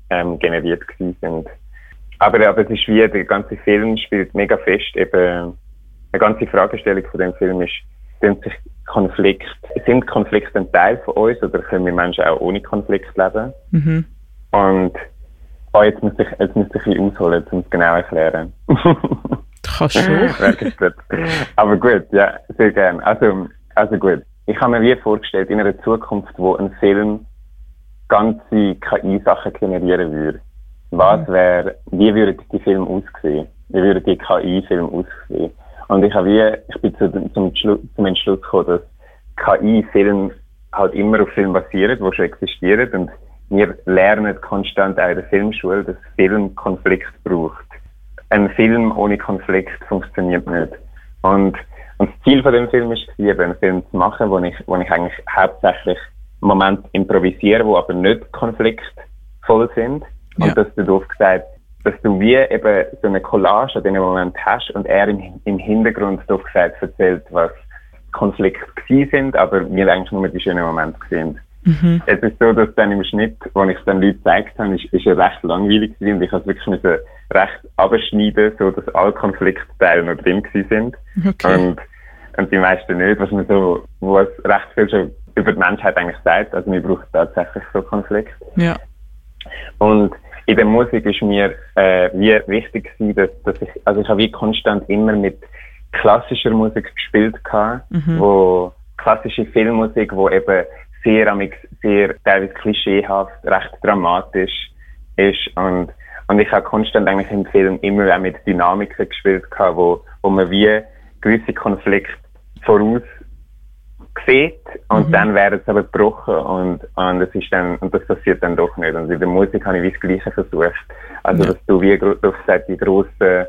generiert gewesen sind. Aber es ist wie, der ganze Film spielt mega fest, eben, eine ganze Fragestellung von dem Film ist, sind Konflikte ein Teil von uns oder können wir Menschen auch ohne Konflikt leben? Mhm. Und jetzt muss ich ein bisschen ausholen, um es genau zu erklären. Du kannst schon. Aber gut, ja, sehr gerne. Also gut. Ich habe mir wie vorgestellt, in einer Zukunft, wo ein Film ganze KI-Sachen generieren würde. Wie würde die Filme aussehen? Wie würde die KI-Filme aussehen? Und ich bin zum Entschluss gekommen, dass KI-Filme halt immer auf Filmen basieren, die schon existieren. Und wir lernen konstant auch in der Filmschule, dass Film Konflikt braucht. Ein Film ohne Konflikt funktioniert nicht. Und das Ziel von dem Film ist, einen Film zu machen, wo ich eigentlich hauptsächlich im Moment improvisiere, wo aber nicht konfliktvoll sind. Ja. Und dass du doof gesagt, dass du wie eben so eine Collage an diesem Moment hast und er im Hintergrund doof gesagt erzählt, was Konflikte gewesen sind, aber wir eigentlich nur die schönen Momente gesehen. Mhm. Es ist so, dass dann im Schnitt, als ich es dann Leuten gezeigt habe, ist er recht langweilig gewesen und ich habe es wirklich recht abschneiden, so dass alle Konfliktteile noch drin gewesen sind. Okay. Und die meisten nicht, wo es recht viel schon über die Menschheit eigentlich sagt. Also wir brauchen tatsächlich so Konflikt. Ja. Und in der Musik ist mir wie wichtig gewesen, dass ich habe wie konstant immer mit klassischer Musik gespielt hatte, wo klassische Filmmusik, wo eben sehr teilweise klischeehaft, recht dramatisch ist und ich habe konstant eigentlich im Film immer auch mit Dynamiken gespielt gehabt, wo man wie gewisse Konflikte voraus sieht und dann werden es aber gebrochen und das passiert dann doch nicht. Und in der Musik habe ich wie das Gleiche versucht. Also, dass du wie du gesagt, die grosse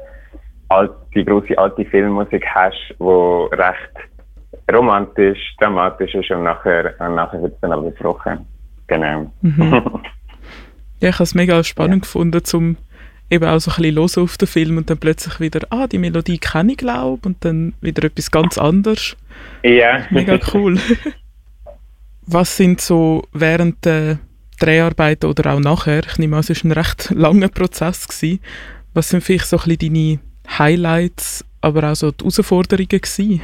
alte Filmmusik hast, wo recht romantisch, dramatisch ist und nachher wird es dann aber gebrochen. Genau. Mhm. Ja, ich habe es mega spannend gefunden, zum eben auch so ein bisschen hören auf den Film und dann plötzlich wieder, die Melodie kenne ich, glaube und dann wieder etwas ganz anderes. Ja. Mega cool. Was sind so während der Dreharbeiten oder auch nachher, ich nehme an, es war ein recht langer Prozess gewesen, was sind vielleicht so ein bisschen deine Highlights, aber auch so die Herausforderungen gewesen?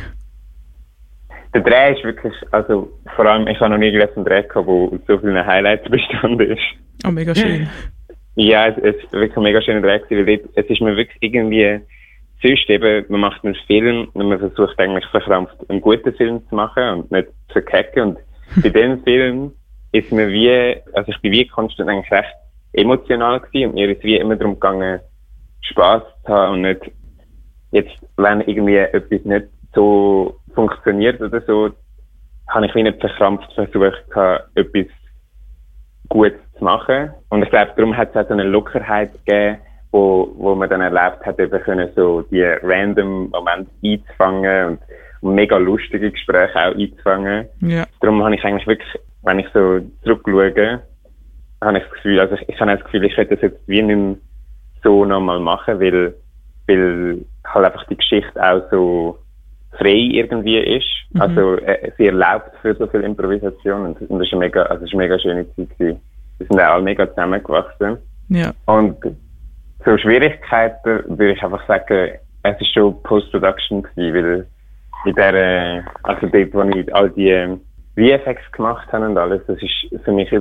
Der Dreh ist wirklich, also vor allem, ich habe noch nie einen Dreh gehabt, wo aus so vielen Highlights bestanden ist. Oh, mega schön. Ja, es ist wirklich ein mega schöner Dreh gewesen, weil es ist mir wirklich irgendwie, sonst eben, man macht einen Film und man versucht eigentlich verkrampft einen guten Film zu machen und nicht zu verkacken. Und bei diesem Film ist mir ich bin wie konstant eigentlich recht emotional gewesen und mir ist wie immer darum gegangen, Spass zu haben und nicht, jetzt, wenn irgendwie etwas nicht so funktioniert oder so, habe ich wie nicht verkrampft versucht, etwas Gutes zu machen. Und ich glaube, darum hat es auch so eine Lockerheit gegeben, wo man dann erlebt hat, eben können so die random Momente einzufangen und mega lustige Gespräche auch einzufangen. Ja. Darum habe ich eigentlich wirklich, wenn ich so zurückschaue, habe ich das Gefühl, also ich habe das Gefühl, ich hätte das jetzt wie nicht mehr so nochmal machen, weil halt einfach die Geschichte auch so frei irgendwie ist. Mhm. Also sie erlaubt für so viel Improvisation und das ist eine mega schöne Zeit gewesen. Wir sind auch alle mega zusammengewachsen. Ja. Und so Schwierigkeiten würde ich einfach sagen, es ist schon Post-Production gewesen, weil also dort, wo ich all die VFX gemacht habe und alles, das ist für mich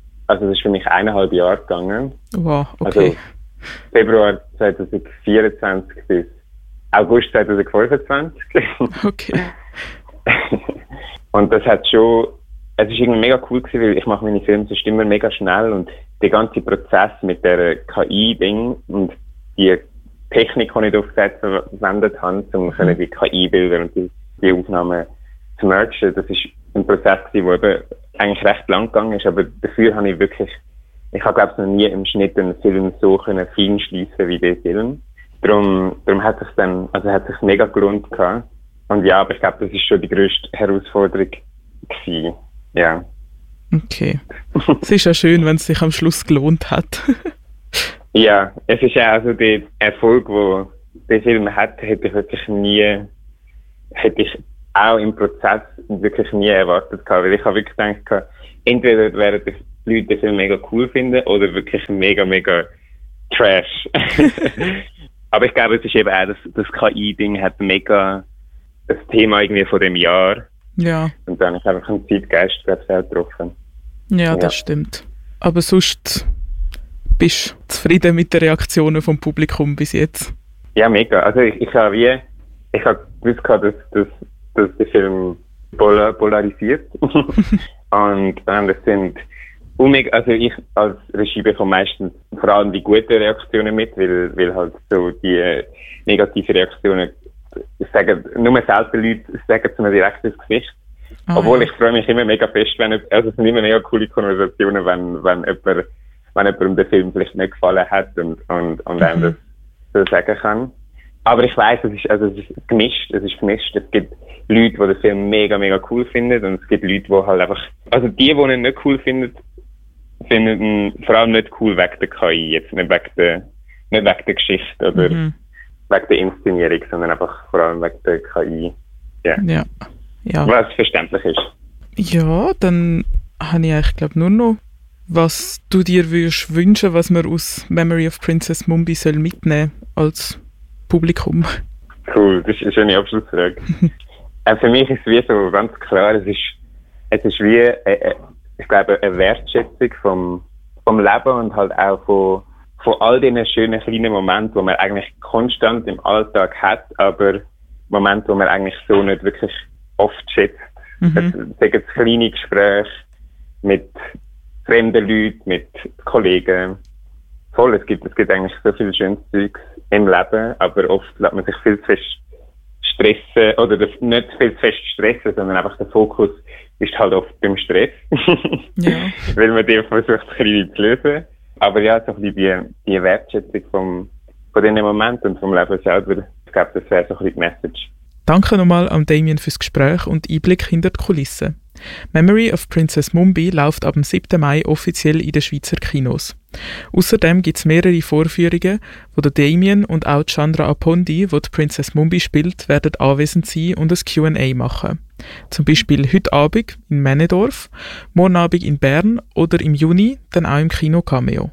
1,5 Jahre gegangen. Wow, okay. Also Februar 2024 bis August 2025. Okay. Und das hat schon, es ist irgendwie mega cool gewesen, weil ich mache meine Filme sonst immer mega schnell und der ganze Prozess mit der KI-Ding und die Technik, die ich aufgesetzt verwendet habe, um die KI-Bilder und die Aufnahmen zu mergen, das ist ein Prozess gewesen, der eben eigentlich recht lang gegangen ist, aber dafür habe ich wirklich, ich habe glaube ich noch nie im Schnitt einen Film so fein schliessen wie diesen Film. Darum hat es dann, also hat sich mega gelohnt gehabt. Und ja, aber ich glaube, das ist schon die grösste Herausforderung gewesen. Ja. Okay. Es ist ja schön, wenn es sich am Schluss gelohnt hat. Ja, es ist ja also der Erfolg, den der Film hat, hätte ich auch im Prozess wirklich nie erwartet gehabt. Weil ich habe wirklich gedacht, entweder wäre der Leute den Film mega cool finden oder wirklich mega, mega Trash. Aber ich glaube, es ist eben auch, das KI-Ding hat mega das Thema irgendwie von dem Jahr. Ja. Und dann ist einfach ein Zeitgeist, glaube ich, auch getroffen. Ja, das stimmt. Aber sonst bist du zufrieden mit den Reaktionen vom Publikum bis jetzt? Ja, mega. Also ich habe gewusst, dass der Film polarisiert. Und das sind also ich als Regie bekomme meistens vor allem die guten Reaktionen mit, weil halt so die negativen Reaktionen nur selten Leute sagen zu mir direkt ins Gesicht. Obwohl ich freue mich immer mega fest, es sind immer mega coole Konversationen, wenn jemandem der Film vielleicht nicht gefallen hat und einem das so sagen kann. Aber ich weiss, es ist gemischt. Es gibt Leute, die den Film mega, mega cool finden und es gibt Leute, die halt einfach, also die ihn nicht cool finden ihn vor allem nicht cool wegen der KI, jetzt nicht wegen der Geschichte oder wegen der Inszenierung, sondern einfach vor allem wegen der KI. Yeah. Ja. Was verständlich ist. Ja, dann habe ich eigentlich, glaube nur noch, was du dir würdest wünschen, was man aus Memory of Princess Mumbi soll mitnehmen als Publikum. Cool, das ist eine schöne Abschlussfrage. Für mich ist es wie so ganz klar, es ist wie, ich glaube, eine Wertschätzung vom Leben und halt auch von all diesen schönen kleinen Momenten, die man eigentlich konstant im Alltag hat, aber Momente, die man eigentlich so nicht wirklich oft schätzt. Sagen es kleine Gespräche mit fremden Leuten, mit Kollegen. Voll, es gibt eigentlich so viel schönes Zeugs im Leben, aber oft lässt man sich viel zu fest stressen, oder nicht viel zu fest stressen, sondern einfach der Fokus ist halt oft beim Stress. Ja. Weil man den versucht, klein zu lösen. Aber ja, so ein bisschen die Wertschätzung von diesen Momenten und vom Leben selber, ich glaube, das wäre so ein bisschen die Message. Danke nochmal an Damien fürs Gespräch und Einblick hinter die Kulissen. Memory of Princess Mumbi läuft ab dem 7. Mai offiziell in den Schweizer Kinos. Außerdem gibt es mehrere Vorführungen, wo der Damien und auch Chandra Apondi, die Princess Mumbi spielt, werden anwesend sein und ein Q&A machen. Zum Beispiel heute Abend in Männedorf, morgen Abend in Bern oder im Juni dann auch im Kino Cameo.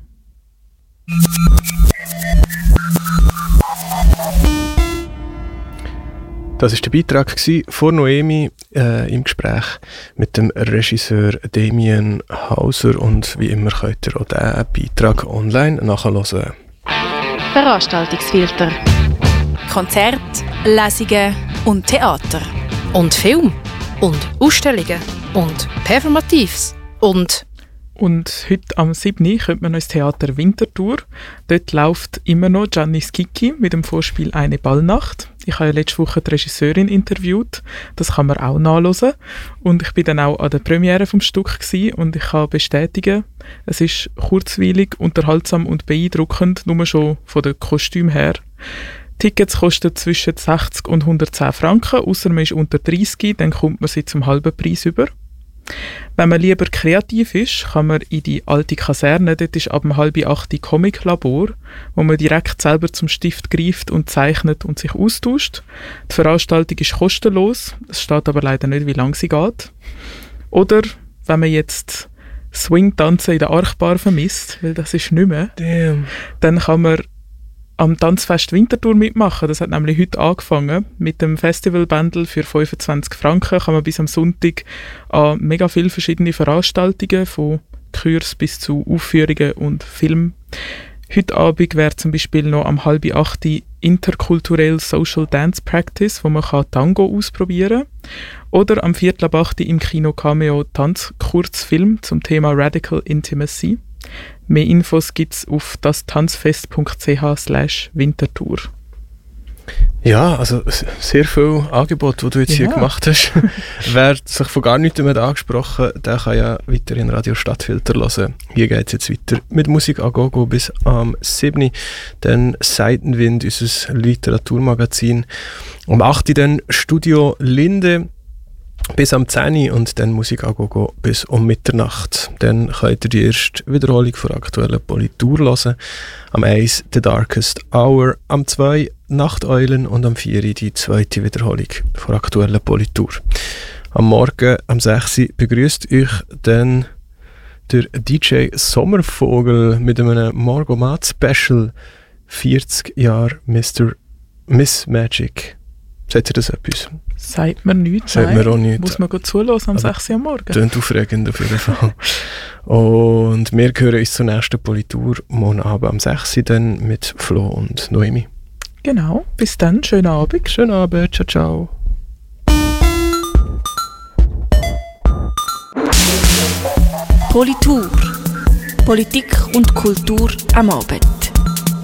Das war der Beitrag von Noemi im Gespräch mit dem Regisseur Damien Hauser. Und wie immer könnt ihr auch diesen Beitrag online nachhören. Veranstaltungsfilter. Konzerte, Lesungen und Theater. Und Film. Und Ausstellungen. Und Performatives. Und heute am 7. kommt man noch ins Theater Winterthur. Dort läuft immer noch Gianni Schicchi mit dem Vorspiel «Eine Ballnacht». Ich habe ja letzte Woche die Regisseurin interviewt. Das kann man auch nachhören. Und ich war dann auch an der Premiere vom Stück und ich kann bestätigen, es ist kurzweilig, unterhaltsam und beeindruckend, nur schon von den Kostümen her. Tickets kosten zwischen 60 und 110 Franken, ausser man ist unter 30, dann kommt man sie zum halben Preis über. Wenn man lieber kreativ ist, kann man in die alte Kaserne, dort ist ab 7:30 Comic-Labor, wo man direkt selber zum Stift greift und zeichnet und sich austauscht. Die Veranstaltung ist kostenlos, es steht aber leider nicht, wie lange sie geht. Oder wenn man jetzt Swing-Tanzen in der Archbar vermisst, weil das ist nicht mehr, dann kann man am Tanzfest Winterthur mitmachen. Das hat nämlich heute angefangen. Mit dem Festivalbundle für 25 Franken kann man bis am Sonntag an mega viele verschiedene Veranstaltungen, von Kurs bis zu Aufführungen und Film. Heute Abend wäre zum Beispiel noch am 7:30 interkulturell Social Dance Practice, wo man Tango ausprobieren kann. Oder am 7:45 im Kino Cameo Tanzkurzfilm zum Thema Radical Intimacy. Mehr Infos gibt es auf dastanzfest.ch/Winterthur. Ja, also sehr viel Angebot, das du jetzt hier gemacht hast. Wer sich von gar nichts mehr angesprochen, der kann ja weiterhin Radio Stadtfilter hören. Hier geht es jetzt weiter mit Musik a Gogo bis am 7. Dann Seitenwind, unser Literaturmagazin. Um 8. dann Studio Linde bis am 10. und dann Musik a Gogo bis um Mitternacht. Dann könnt ihr die erste Wiederholung von aktuellen Politur hören. Am 1 The Darkest Hour, am 2 Nachteulen und am 4 die zweite Wiederholung von aktuellen Politur. Am Morgen, am 6 begrüßt euch dann der DJ Sommervogel mit einem Margot-Matt-Special 40 Jahre Miss Magic. Sagt ihr das etwas? Sagt mir nichts. Sagt mir auch nichts. Muss man gut zuhören am 6 Uhr am Morgen. Klingt aufregend auf jeden Fall. Und wir hören uns zur nächsten Politur morgen Abend am 6 Uhr dann mit Flo und Noemi. Genau, bis dann, schönen Abend. Schönen Abend, ciao, ciao. Politur. Politik und Kultur am Abend.